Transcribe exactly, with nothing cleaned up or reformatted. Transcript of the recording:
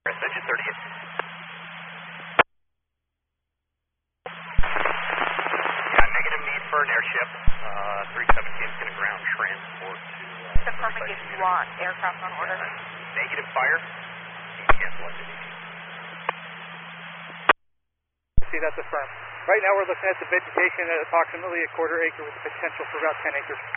Engine thirty-eight. Yeah, negative need for an airship. Uh, three seventeen is going to ground transport to... Uh, Confirming if you want aircraft on order. Yeah, negative fire. You cancel it. See, that's affirmed. Right now we're looking at the vegetation at approximately a quarter acre with the potential for about ten acres.